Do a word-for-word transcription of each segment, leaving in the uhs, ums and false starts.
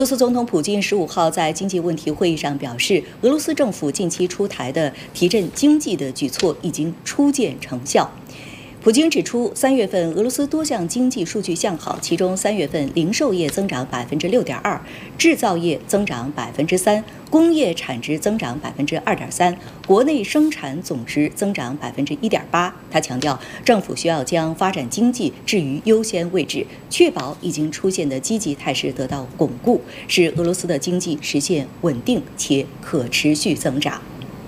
俄罗斯总统普京十五号在经济问题会议上表示，俄罗斯政府近期出台的提振经济的举措已经初见成效。普京指出，三月份俄罗斯多项经济数据向好，其中三月份零售业增长百分之六点二，制造业增长百分之三，工业产值增长百分之二点三，国内生产总值增长百分之一点八。他强调，政府需要将发展经济置于优先位置，确保已经出现的积极态势得到巩固，使俄罗斯的经济实现稳定且可持续增长。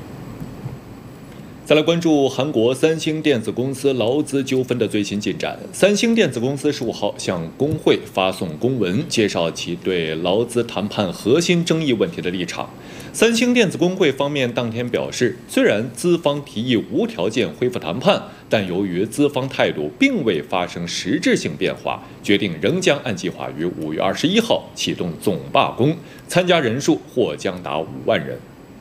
再来关注韩国三星电子公司劳资纠纷的最新进展。三星电子公司十五号向工会发送公文，介绍其对劳资谈判核心争议问题的立场。三星电子工会方面当天表示，虽然资方提议无条件恢复谈判，但由于资方态度并未发生实质性变化，决定仍将按计划于五月二十一号启动总罢工，参加人数或将达五万人。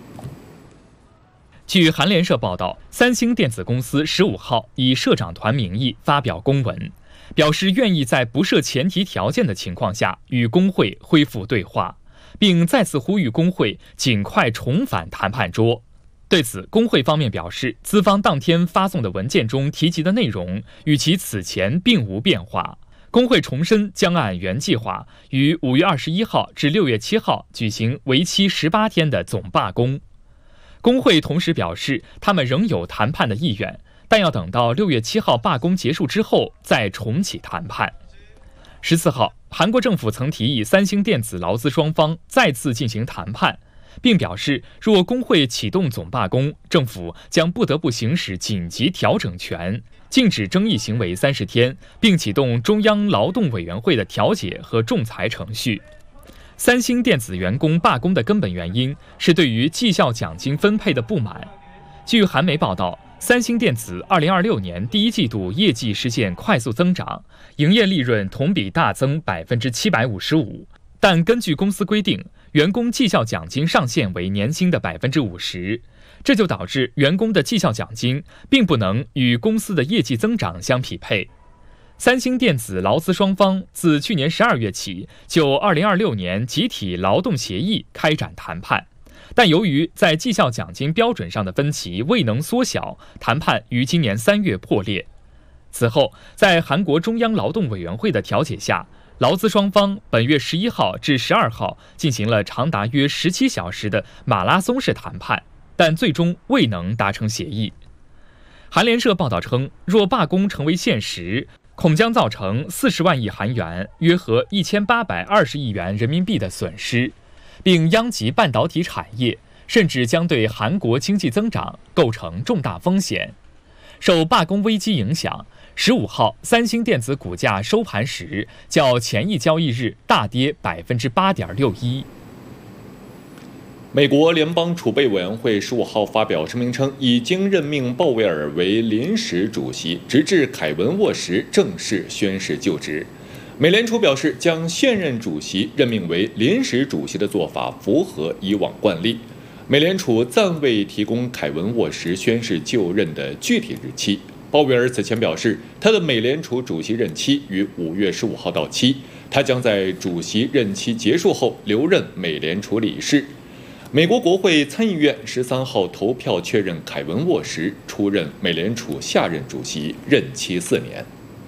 据韩联社报道，三星电子公司十五号以社长团名义发表公文，表示愿意在不设前提条件的情况下与工会恢复对话，并再次呼吁工会尽快重返谈判桌。对此，工会方面表示，资方当天发送的文件中提及的内容与其此前并无变化。工会重申将按原计划于五月二十一号至六月七号举行为期十八天的总罢工。工会同时表示，他们仍有谈判的意愿，但要等到六月七号罢工结束之后再重启谈判。十四号，韩国政府曾提议三星电子劳资双方再次进行谈判，并表示，若工会启动总罢工，政府将不得不行使紧急调整权，禁止争议行为三十天，并启动中央劳动委员会的调解和仲裁程序。三星电子员工罢工的根本原因是对于绩效奖金分配的不满。据韩媒报道，三星电子二零二六年第一季度业绩实现快速增长，营业利润同比大增百分之七百五十五。但根据公司规定，员工绩效奖金上限为年薪的百分之五十，这就导致员工的绩效奖金并不能与公司的业绩增长相匹配。三星电子劳资双方自去年十二月起就二零二六年集体劳动协议开展谈判，但由于在绩效奖金标准上的分歧未能缩小，谈判于今年三月破裂。此后，在韩国中央劳动委员会的调解下，劳资双方本月十一号至十二号进行了长达约十七小时的马拉松式谈判，但最终未能达成协议。韩联社报道称，若罢工成为现实，恐将造成四十万亿韩元，约合一千八百二十亿元人民币的损失，并殃及半导体产业，甚至将对韩国经济增长构成重大风险。受罢工危机影响，十五号三星电子股价收盘时较前一交易日大跌百分之八点六一。 美国联邦储备委员会十五号发表声明称，已经任命鲍威尔为临时主席，直至凯文沃什正式宣誓就职。美联储表示，将现任主席任命为临时主席的做法符合以往惯例。美联储暂未提供凯文沃什宣誓就任的具体日期。鲍威尔此前表示，他的美联储主席任期于五月十五号到期，他将在主席任期结束后留任美联储理事。美国国会参议院十三号投票确认凯文沃什出任美联储下任主席，任期四年。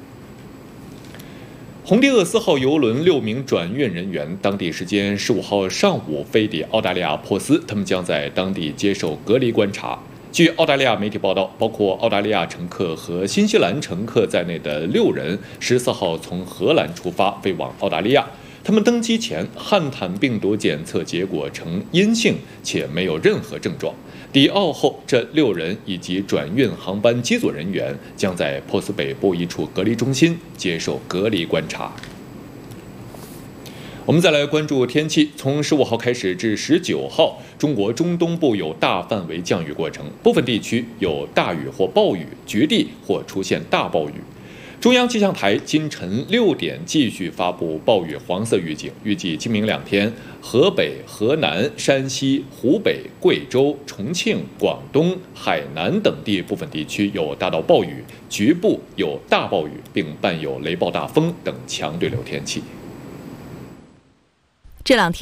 红帝厄斯号邮轮六名转运人员当地时间十五号上午飞抵澳大利亚珀斯，他们将在当地接受隔离观察。据澳大利亚媒体报道，包括澳大利亚乘客和新西兰乘客在内的六人十四号从荷兰出发飞往澳大利亚。他们登机前汉坦病毒检测结果呈阴性，且没有任何症状。抵澳后，这六人以及转运航班机组人员将在珀斯北部一处隔离中心接受隔离观察。我们再来关注天气，从十五号开始至十九号，中国中东部有大范围降雨过程，部分地区有大雨或暴雨，局地或出现大暴雨。中央气象台今晨六点继续发布暴雨黄色预警，预计今明两天，河北、河南、山西、湖北、贵州、重庆、广东、海南等地部分地区有大到暴雨，局部有大暴雨，并伴有雷暴大风等强对流天气。 这两天